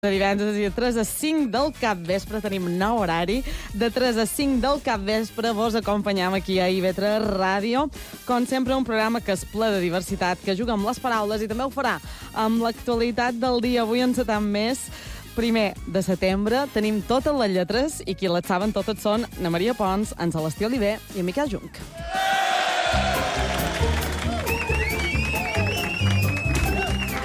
De divendres i de 3 a 5 del capvespre tenim nou horari. De 3 a 5 del capvespre vos acompanyam aquí a IB3 Ràdio. Com sempre, un programa que és ple de diversitat, que juga amb les paraules i també ho farà amb l'actualitat del dia. Avui encetem mes, 1 de setembre. Tenim totes les lletres i qui les saben totes són na Maria Pons, en Celestí Oliver i en Miquel Junc.